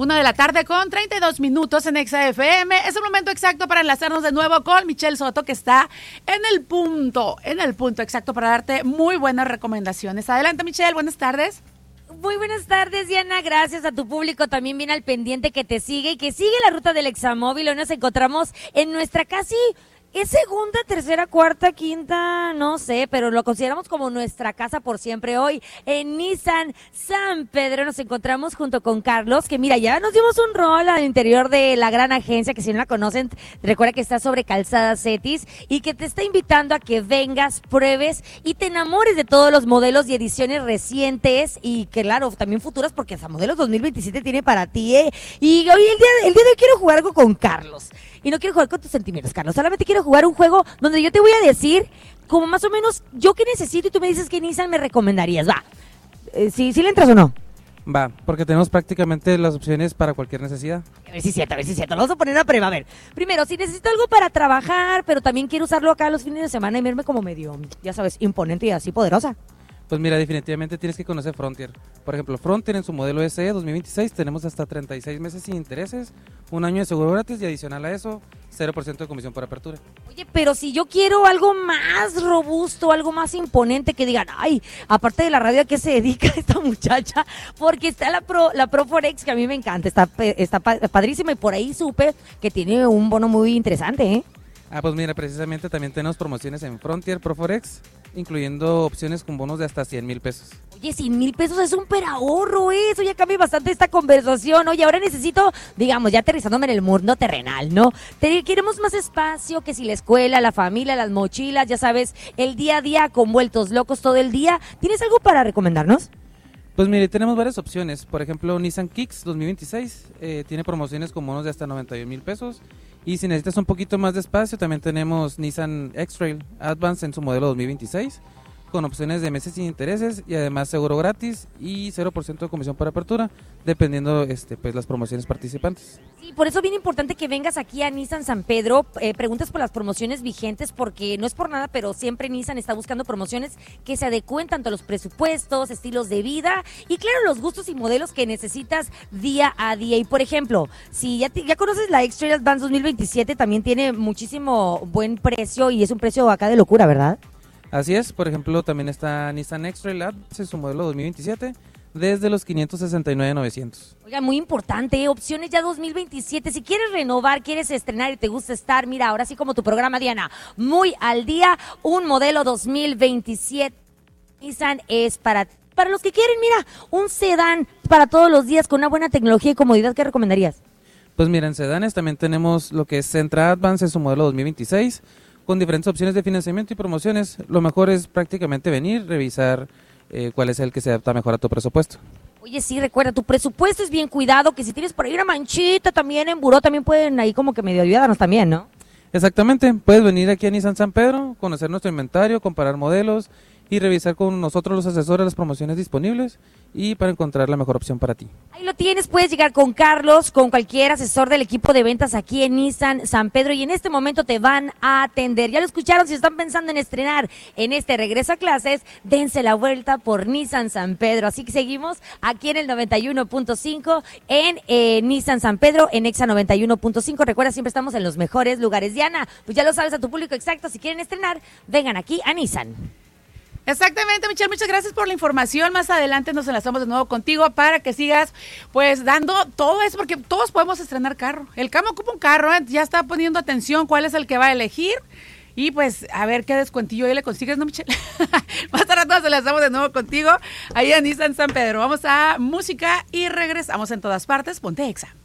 1:32 p.m. en Exa FM. Es el momento exacto para enlazarnos de nuevo con Michelle Soto, que está en el punto exacto para darte muy buenas recomendaciones. Adelante, Michelle, buenas tardes. Muy buenas tardes, Diana. Gracias a tu público también bien al pendiente que te sigue y que sigue la ruta del Examóvil. Hoy nos encontramos en nuestra casi... ¿Es segunda, tercera, cuarta, quinta? No sé, pero lo consideramos como nuestra casa por siempre hoy. En Nissan San Pedro nos encontramos junto con Carlos, que mira, ya nos dimos un rol al interior de la gran agencia, que si no la conocen, recuerda que está sobre Calzada Cetis y que te está invitando a que vengas, pruebes y te enamores de todos los modelos y ediciones recientes y que claro, también futuras, porque hasta modelos 2027 tiene para ti, ¿eh? Y hoy, el día de hoy quiero jugar algo con Carlos. Y no quiero jugar con tus sentimientos, Carlos. Solamente quiero jugar un juego donde yo te voy a decir como más o menos yo qué necesito y tú me dices qué Nissan me recomendarías. Va. ¿Sí le entras o no? Va, porque tenemos prácticamente las opciones para cualquier necesidad. A ver si es cierto. Lo vamos a poner a prueba. A ver, primero, si necesito algo para trabajar, pero también quiero usarlo acá los fines de semana y verme como medio, ya sabes, imponente y así poderosa. Pues mira, definitivamente tienes que conocer Frontier. Por ejemplo, Frontier en su modelo SE 2026 tenemos hasta 36 meses sin intereses, un año de seguro gratis y adicional a eso, 0% de comisión por apertura. Oye, pero si yo quiero algo más robusto, algo más imponente, que digan, ay, aparte de la radio, ¿a qué se dedica esta muchacha? Porque está la Pro Forex, que a mí me encanta, está padrísima y por ahí supe que tiene un bono muy interesante, ¿eh? Pues mira, precisamente también tenemos promociones en Frontier Pro Forex, incluyendo opciones con bonos de hasta 100,000 pesos. Oye, 100,000 pesos es un perahorro, ¿eh? Eso ya cambia bastante esta conversación. Oye, ahora necesito, digamos, ya aterrizándome en el mundo terrenal, ¿no? Queremos más espacio, que si la escuela, la familia, las mochilas, ya sabes, el día a día con vueltos locos todo el día. ¿Tienes algo para recomendarnos? Pues mire, tenemos varias opciones. Por ejemplo, Nissan Kicks 2026 tiene promociones con bonos de hasta 91,000 pesos. Y si necesitas un poquito más de espacio, también tenemos Nissan X-Trail Advance en su modelo 2026, con opciones de meses sin intereses y además seguro gratis y 0% de comisión por apertura, dependiendo pues las promociones participantes. Sí, por eso es bien importante que vengas aquí a Nissan San Pedro, preguntes por las promociones vigentes, porque no es por nada, pero siempre Nissan está buscando promociones que se adecúen tanto a los presupuestos, estilos de vida y claro, los gustos y modelos que necesitas día a día. Y por ejemplo, si ya conoces la X-Trail Advance 2027, también tiene muchísimo buen precio y es un precio acá de locura, ¿verdad? Así es, por ejemplo, también está Nissan X-Trail Advance en su modelo 2027, desde los 569,900. Oiga, muy importante, opciones ya 2027. Si quieres renovar, quieres estrenar y te gusta estar, mira, ahora sí como tu programa, Diana, muy al día, un modelo 2027. Nissan es para los que quieren, mira, un sedán para todos los días con una buena tecnología y comodidad. ¿Qué recomendarías? Pues mira, en sedanes también tenemos lo que es Sentra Advance en su modelo 2026, con diferentes opciones de financiamiento y promociones. Lo mejor es prácticamente venir, revisar cuál es el que se adapta mejor a tu presupuesto. Oye, sí, recuerda, tu presupuesto es bien cuidado, que si tienes por ahí una manchita también en buró, también pueden ahí como que medio ayudarnos también, ¿no? Exactamente, puedes venir aquí a Nissan San Pedro, conocer nuestro inventario, comparar modelos y revisar con nosotros los asesores las promociones disponibles y para encontrar la mejor opción para ti. Ahí lo tienes, puedes llegar con Carlos, con cualquier asesor del equipo de ventas aquí en Nissan San Pedro y en este momento te van a atender. Ya lo escucharon, si están pensando en estrenar en este regreso a clases, dense la vuelta por Nissan San Pedro. Así que seguimos aquí en el 91.5 en Nissan San Pedro, en Exa 91.5. Recuerda, siempre estamos en los mejores lugares. Diana, pues ya lo sabes a tu público exacto, si quieren estrenar, vengan aquí a Nissan. Exactamente, Michelle, muchas gracias por la información. Más adelante nos enlazamos de nuevo contigo para que sigas pues dando todo eso, porque todos podemos estrenar carro. El Camo ocupa un carro, ya está poniendo atención cuál es el que va a elegir y pues a ver qué descuentillo ahí le consigues, ¿no, Michelle? Más tarde nos enlazamos de nuevo contigo ahí en Nissan San Pedro. Vamos a música y regresamos en todas partes. Ponte Exa.